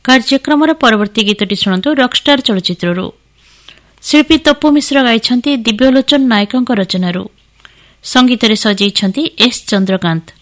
କାର୍ଯ୍ୟକ୍ରମର ପରବର୍ତ୍ତୀ ଗୀତଟି ଶୁଣନ୍ତୁ ରକଷ୍ଟାର ଚଳଚ୍ଚିତ୍ରରୁ। ଶିଳ୍ପୀ ତପୁ ମିଶ୍ର ଗାଇଛନ୍ତି ଦିବ୍ୟଲୋଚନ ନାୟକଙ୍କ ରଚନାରୁ। ସଙ୍ଗୀତରେ ସଜେଇଛନ୍ତି ଏସ୍ ଚନ୍ଦ୍ରକାନ୍ତ।